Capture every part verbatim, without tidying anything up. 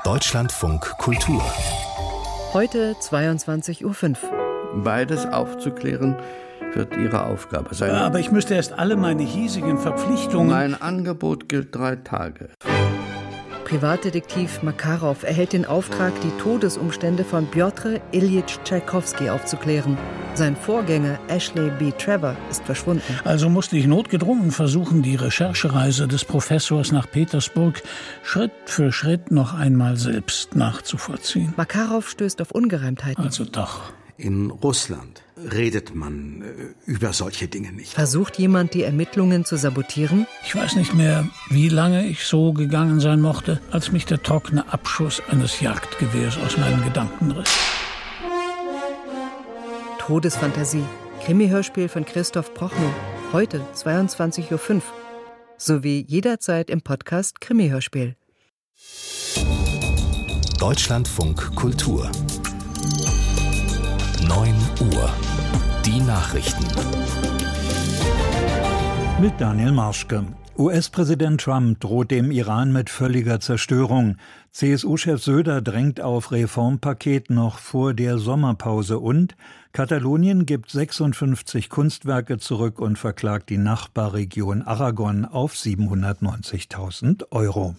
Deutschlandfunk Kultur. Heute zweiundzwanzig Uhr fünf. Beides aufzuklären wird Ihre Aufgabe sein. Aber ich müsste erst alle meine hiesigen Verpflichtungen... Mein Angebot gilt drei Tage. Privatdetektiv Makarow erhält den Auftrag, die Todesumstände von Pjotr Iljitsch Tschaikowski aufzuklären. Sein Vorgänger Ashley B. Trevor ist verschwunden. Also musste ich notgedrungen versuchen, die Recherchereise des Professors nach Petersburg Schritt für Schritt noch einmal selbst nachzuvollziehen. Makarow stößt auf Ungereimtheiten. Also doch. In Russland redet man äh, über solche Dinge nicht. Versucht jemand, die Ermittlungen zu sabotieren? Ich weiß nicht mehr, wie lange ich so gegangen sein mochte, als mich der trockene Abschuss eines Jagdgewehrs aus meinen Gedanken riss. Todesfantasie. Krimi-Hörspiel von Christoph Prochnow. Heute zweiundzwanzig Uhr fünf. Sowie jederzeit im Podcast Krimi-Hörspiel. Deutschlandfunk Kultur. neun Uhr. Die Nachrichten. Mit Daniel Marschke. U S-Präsident Trump droht dem Iran mit völliger Zerstörung. C S U-Chef Söder drängt auf Reformpaket noch vor der Sommerpause und Katalonien gibt sechsundfünfzig Kunstwerke zurück und verklagt die Nachbarregion Aragon auf siebenhundertneunzigtausend Euro.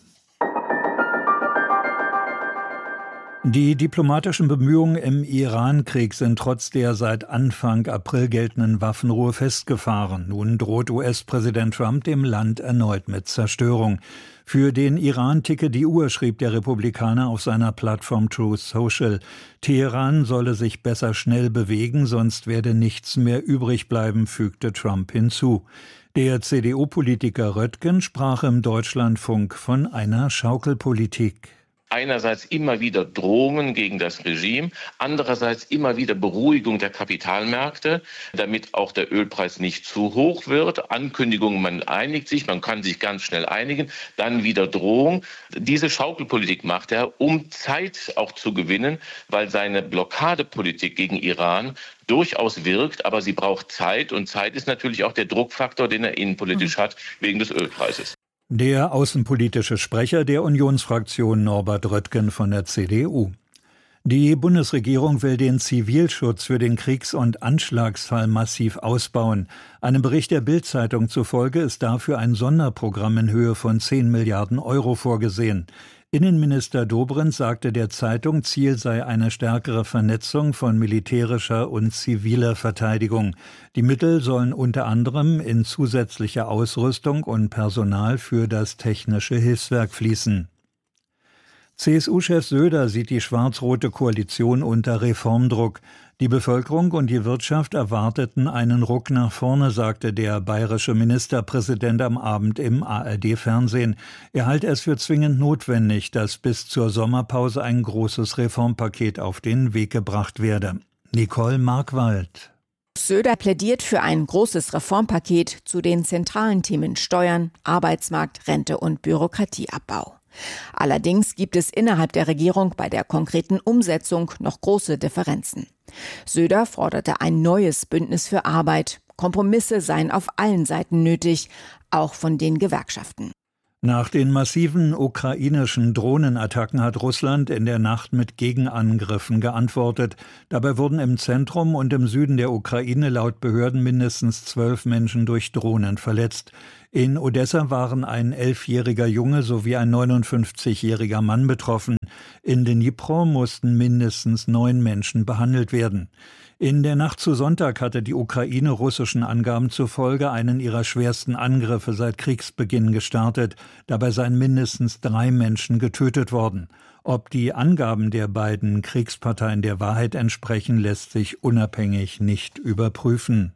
Die diplomatischen Bemühungen im Iran-Krieg sind trotz der seit Anfang April geltenden Waffenruhe festgefahren. Nun droht U S-Präsident Trump dem Land erneut mit Zerstörung. Für den Iran ticke die Uhr, schrieb der Republikaner auf seiner Plattform Truth Social. Teheran solle sich besser schnell bewegen, sonst werde nichts mehr übrig bleiben, fügte Trump hinzu. Der C D U-Politiker Röttgen sprach im Deutschlandfunk von einer Schaukelpolitik. Einerseits immer wieder Drohungen gegen das Regime, andererseits immer wieder Beruhigung der Kapitalmärkte, damit auch der Ölpreis nicht zu hoch wird. Ankündigungen, man einigt sich, man kann sich ganz schnell einigen, dann wieder Drohung. Diese Schaukelpolitik macht er, um Zeit auch zu gewinnen, weil seine Blockadepolitik gegen Iran durchaus wirkt, aber sie braucht Zeit und Zeit ist natürlich auch der Druckfaktor, den er innenpolitisch hat, wegen des Ölpreises. Der außenpolitische Sprecher der Unionsfraktion Norbert Röttgen von der C D U. Die Bundesregierung will den Zivilschutz für den Kriegs- und Anschlagsfall massiv ausbauen. Einem Bericht der Bild-Zeitung zufolge ist dafür ein Sonderprogramm in Höhe von zehn Milliarden Euro vorgesehen. Innenminister Dobrindt sagte der Zeitung, Ziel sei eine stärkere Vernetzung von militärischer und ziviler Verteidigung. Die Mittel sollen unter anderem in zusätzliche Ausrüstung und Personal für das technische Hilfswerk fließen. C S U-Chef Söder sieht die schwarz-rote Koalition unter Reformdruck. Die Bevölkerung und die Wirtschaft erwarteten einen Ruck nach vorne, sagte der bayerische Ministerpräsident am Abend im A R D-Fernsehen. Er halte es für zwingend notwendig, dass bis zur Sommerpause ein großes Reformpaket auf den Weg gebracht werde. Nicole Markwald. Söder plädiert für ein großes Reformpaket zu den zentralen Themen Steuern, Arbeitsmarkt, Rente und Bürokratieabbau. Allerdings gibt es innerhalb der Regierung bei der konkreten Umsetzung noch große Differenzen. Söder forderte ein neues Bündnis für Arbeit. Kompromisse seien auf allen Seiten nötig, auch von den Gewerkschaften. Nach den massiven ukrainischen Drohnenattacken hat Russland in der Nacht mit Gegenangriffen geantwortet. Dabei wurden im Zentrum und im Süden der Ukraine laut Behörden mindestens zwölf Menschen durch Drohnen verletzt. In Odessa waren ein elfjähriger Junge sowie ein neunundfünfzigjähriger Mann betroffen. In Dnipro mussten mindestens neun Menschen behandelt werden. In der Nacht zu Sonntag hatte die Ukraine russischen Angaben zufolge einen ihrer schwersten Angriffe seit Kriegsbeginn gestartet. Dabei seien mindestens drei Menschen getötet worden. Ob die Angaben der beiden Kriegsparteien der Wahrheit entsprechen, lässt sich unabhängig nicht überprüfen.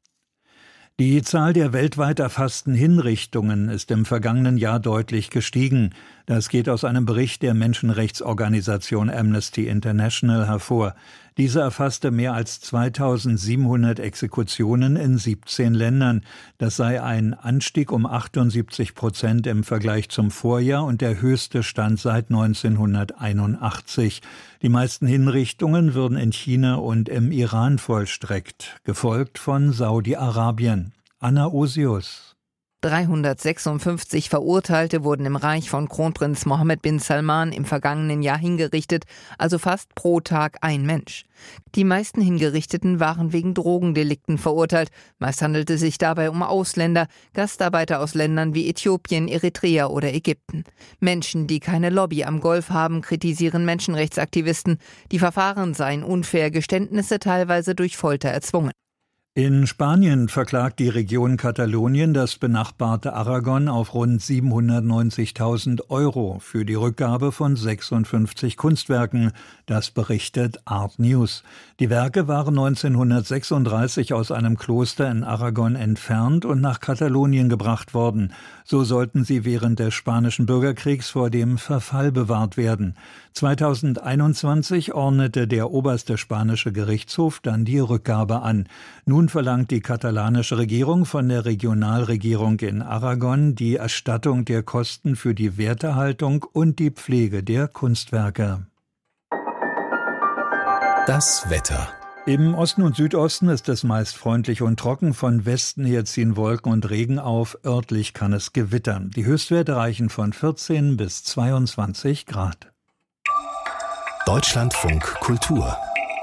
Die Zahl der weltweit erfassten Hinrichtungen ist im vergangenen Jahr deutlich gestiegen. Das geht aus einem Bericht der Menschenrechtsorganisation Amnesty International hervor. Diese erfasste mehr als zweitausendsiebenhundert Exekutionen in siebzehn Ländern. Das sei ein Anstieg um achtundsiebzig Prozent im Vergleich zum Vorjahr und der höchste Stand seit neunzehnhunderteinundachtzig. Die meisten Hinrichtungen würden in China und im Iran vollstreckt, gefolgt von Saudi-Arabien. Anna Osius. dreihundertsechsundfünfzig Verurteilte wurden im Reich von Kronprinz Mohammed bin Salman im vergangenen Jahr hingerichtet, also fast pro Tag ein Mensch. Die meisten Hingerichteten waren wegen Drogendelikten verurteilt. Meist handelte es sich dabei um Ausländer, Gastarbeiter aus Ländern wie Äthiopien, Eritrea oder Ägypten. Menschen, die keine Lobby am Golf haben, kritisieren Menschenrechtsaktivisten. Die Verfahren seien unfair, Geständnisse teilweise durch Folter erzwungen. In Spanien verklagt die Region Katalonien das benachbarte Aragon auf rund siebenhundertneunzigtausend Euro für die Rückgabe von sechsundfünfzig Kunstwerken. Das berichtet Art News. Die Werke waren neunzehnhundertsechsunddreißig aus einem Kloster in Aragon entfernt und nach Katalonien gebracht worden. So sollten sie während des Spanischen Bürgerkriegs vor dem Verfall bewahrt werden. zweitausendeinundzwanzig ordnete der oberste spanische Gerichtshof dann die Rückgabe an. Nun verlangt die katalanische Regierung von der Regionalregierung in Aragon die Erstattung der Kosten für die Werterhaltung und die Pflege der Kunstwerke. Das Wetter. Im Osten und Südosten ist es meist freundlich und trocken. Von Westen her ziehen Wolken und Regen auf. Örtlich kann es gewittern. Die Höchstwerte reichen von vierzehn bis zweiundzwanzig Grad. Deutschlandfunk Kultur.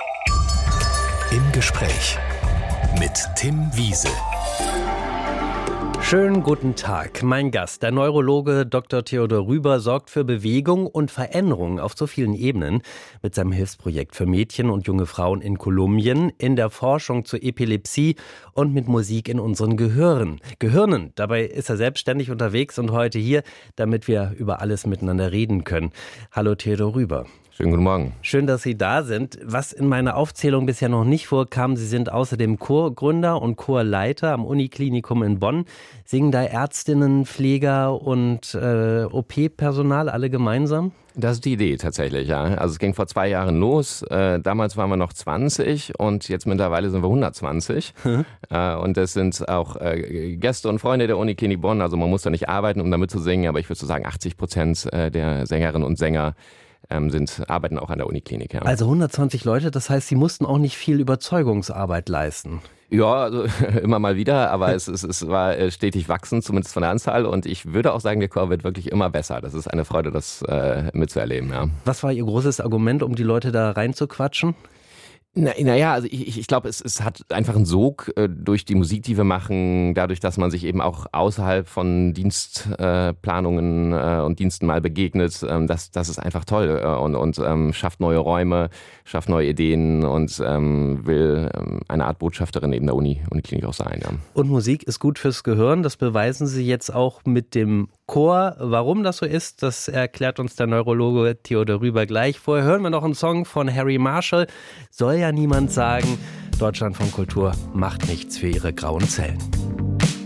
Im Gespräch mit Tim Wiese. Schönen guten Tag. Mein Gast, der Neurologe Doktor Theodor Rüber, sorgt für Bewegung und Veränderung auf so vielen Ebenen mit seinem Hilfsprojekt für Mädchen und junge Frauen in Kolumbien, in der Forschung zur Epilepsie und mit Musik in unseren Gehirnen. Gehirnen. Dabei ist er selbstständig unterwegs und heute hier, damit wir über alles miteinander reden können. Hallo Theodor Rüber. Schönen guten Morgen. Schön, dass Sie da sind. Was in meiner Aufzählung bisher noch nicht vorkam, Sie sind außerdem Chorgründer und Chorleiter am Uniklinikum in Bonn. Singen da Ärztinnen, Pfleger und äh, O P-Personal alle gemeinsam? Das ist die Idee tatsächlich, ja. Also es ging vor zwei Jahren los. Äh, damals waren wir noch zwanzig und jetzt mittlerweile sind wir hundertzwanzig. Hm. Äh, und das sind auch äh, Gäste und Freunde der Uniklinik Bonn. Also man muss da nicht arbeiten, um damit zu singen, aber ich würde so sagen, achtzig Prozent der Sängerinnen und Sänger Ähm, sind, arbeiten auch an der Uniklinik. Ja. Also hundertzwanzig Leute, das heißt, Sie mussten auch nicht viel Überzeugungsarbeit leisten. Ja, also immer mal wieder, aber es, es, es war stetig wachsend, zumindest von der Anzahl. Und ich würde auch sagen, der Chor wird wirklich immer besser. Das ist eine Freude, das äh, mitzuerleben. Ja. Was war Ihr großes Argument, um die Leute da reinzuquatschen? Na, naja, also ich, ich glaube, es, es hat einfach einen Sog äh, durch die Musik, die wir machen, dadurch, dass man sich eben auch außerhalb von Dienstplanungen äh, äh, und Diensten mal begegnet. Ähm, das, das ist einfach toll äh, und, und ähm, schafft neue Räume, schafft neue Ideen und ähm, will ähm, eine Art Botschafterin neben der Uni, Uniklinik auch sein. Ja. Und Musik ist gut fürs Gehirn, das beweisen Sie jetzt auch mit dem Chor. Warum das so ist, das erklärt uns der Neurologe Theodor Rüber gleich. Vorher hören wir noch einen Song von Harry Marshall. Soll ja niemand sagen, Deutschlandfunk Kultur macht nichts für ihre grauen Zellen.